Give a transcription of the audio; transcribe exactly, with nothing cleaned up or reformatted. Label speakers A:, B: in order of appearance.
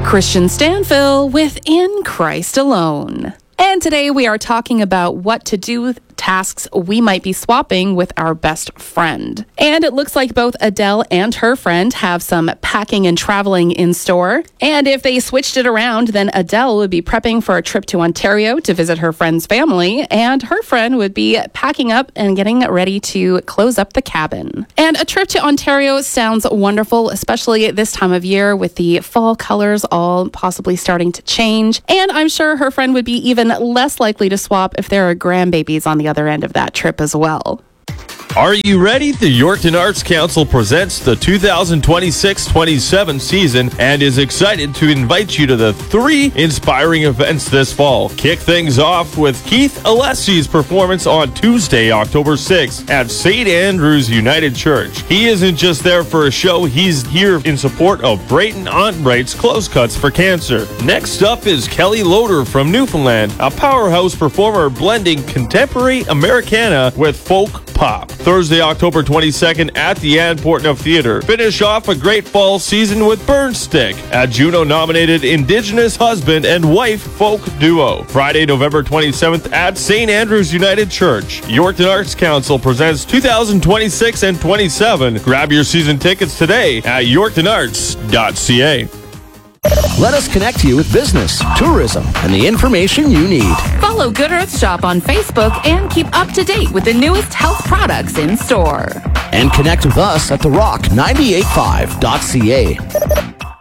A: Christian Stanfill with In Christ Alone. And today we are talking about what to do with tasks we might be swapping with our best friend. And it looks like both Adele and her friend have some packing and traveling in store. And if they switched it around, then Adele would be prepping for a trip to Ontario to visit her friend's family, and her friend would be packing up and getting ready to close up the cabin. And a trip to Ontario sounds wonderful, especially this time of year with the fall colors all possibly starting to change. And I'm sure her friend would be even less likely to swap if there are grandbabies on the other end of that trip as well.
B: Are you ready? The Yorkton Arts Council presents the two thousand twenty-six twenty-seven season and is excited to invite you to the three inspiring events this fall. Kick things off with Keith Alessi's performance on Tuesday, October sixth at Saint Andrew's United Church. He isn't just there for a show, he's here in support of Brayton Aunt Bright's Close Cuts for Cancer. Next up is Kelly Loader from Newfoundland, a powerhouse performer blending contemporary Americana with folk pop. Thursday, October twenty-second at the Ann Portneuf Theatre. Finish off a great fall season with Burnstick, a Juno-nominated Indigenous husband and wife folk duo. Friday, November twenty-seventh at Saint Andrew's United Church. Yorkton Arts Council presents two thousand twenty-six and twenty-seven. Grab your season tickets today at yorkton arts dot c a.
C: Let us connect you with business, tourism, and the information you need.
A: Follow Good Earth Shop on Facebook and keep up to date with the newest health products in store.
C: And connect with us at the rock nine eight five dot c a.